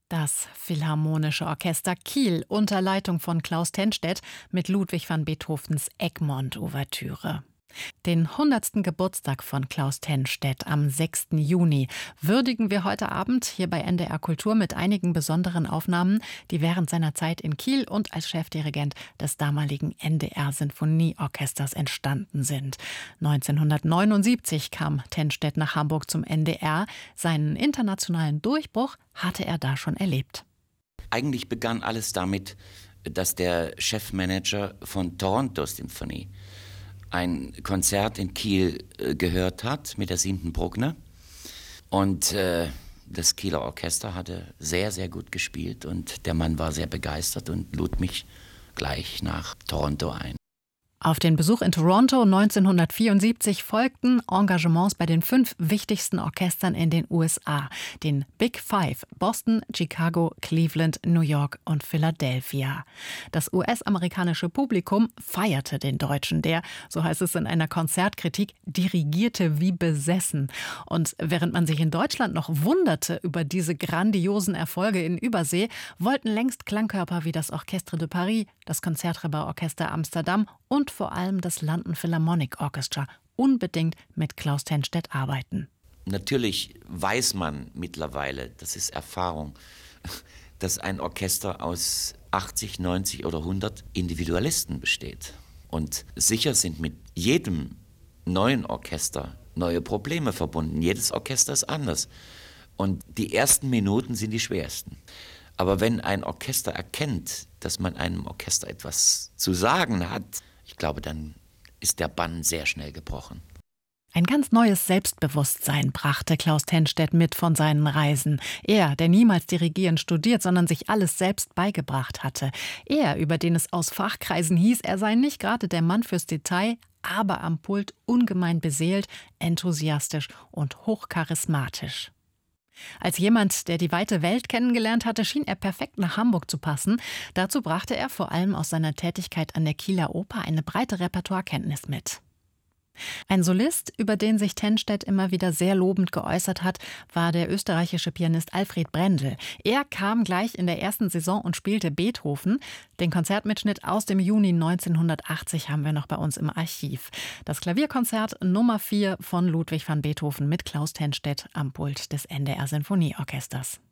Das Philharmonische Orchester Kiel unter Leitung von Klaus Tennstedt mit Ludwig van Beethovens Egmont-Ouvertüre. Den 100. Geburtstag von Klaus Tennstedt am 6. Juni würdigen wir heute Abend hier bei NDR Kultur mit einigen besonderen Aufnahmen, die während seiner Zeit in Kiel und als Chefdirigent des damaligen NDR-Sinfonieorchesters entstanden sind. 1979 kam Tennstedt nach Hamburg zum NDR. Seinen internationalen Durchbruch hatte er da schon erlebt. Eigentlich begann alles damit, dass der Chefmanager von Toronto Symphony ein Konzert in Kiel gehört hat mit der 7. Bruckner. Und das Kieler Orchester hatte sehr, sehr gut gespielt und der Mann war sehr begeistert und lud mich gleich nach Toronto ein. Auf den Besuch in Toronto 1974 folgten Engagements bei den 5 wichtigsten Orchestern in den USA, den Big Five: Boston, Chicago, Cleveland, New York und Philadelphia. Das US-amerikanische Publikum feierte den Deutschen, der, so heißt es in einer Konzertkritik, dirigierte wie besessen. Und während man sich in Deutschland noch wunderte über diese grandiosen Erfolge in Übersee, wollten längst Klangkörper wie das Orchestre de Paris, das Concertgebouw-Orchester Amsterdam und vor allem das London Philharmonic Orchestra unbedingt mit Klaus Tennstedt arbeiten. Natürlich weiß man mittlerweile, das ist Erfahrung, dass ein Orchester aus 80, 90 oder 100 Individualisten besteht. Und sicher sind mit jedem neuen Orchester neue Probleme verbunden. Jedes Orchester ist anders. Und die ersten Minuten sind die schwersten. Aber wenn ein Orchester erkennt, dass man einem Orchester etwas zu sagen hat, ich glaube, dann ist der Bann sehr schnell gebrochen. Ein ganz neues Selbstbewusstsein brachte Klaus Tennstedt mit von seinen Reisen. Er, der niemals Dirigieren studiert, sondern sich alles selbst beigebracht hatte. Er, über den es aus Fachkreisen hieß, er sei nicht gerade der Mann fürs Detail, aber am Pult ungemein beseelt, enthusiastisch und hochcharismatisch. Als jemand, der die weite Welt kennengelernt hatte, schien er perfekt nach Hamburg zu passen. Dazu brachte er vor allem aus seiner Tätigkeit an der Kieler Oper eine breite Repertoirekenntnis mit. Ein Solist, über den sich Tennstedt immer wieder sehr lobend geäußert hat, war der österreichische Pianist Alfred Brendel. Er kam gleich in der ersten Saison und spielte Beethoven. Den Konzertmitschnitt aus dem Juni 1980 haben wir noch bei uns im Archiv. Das Klavierkonzert Nummer 4 von Ludwig van Beethoven mit Klaus Tennstedt am Pult des NDR Sinfonieorchesters.